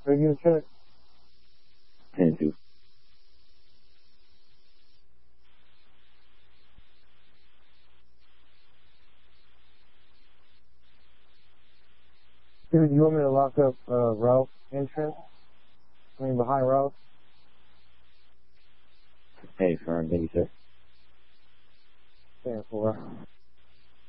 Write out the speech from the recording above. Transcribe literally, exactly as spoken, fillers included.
Are you gonna check? ten two. Dude, you want me to lock up uh, Ralph entrance? I mean, behind Ralph? Hey, firm. Thank you, sir. Stand for